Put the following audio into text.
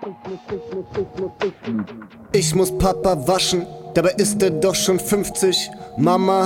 Ich muss Papa waschen, dabei ist er doch schon 50. Mama